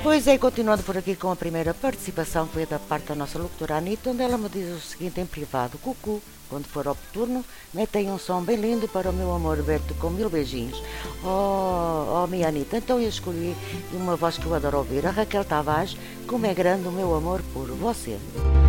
Pois é, continuando por aqui com a primeira participação, que foi da parte da nossa locutora Anitta, onde ela me diz o seguinte em privado: Cucu, quando for oportuno, mete aí um som bem lindo para o meu amor ver-te com mil beijinhos. Oh, minha Anitta, então eu escolhi uma voz que eu adoro ouvir, a Raquel Tavares, como é grande o meu amor por você.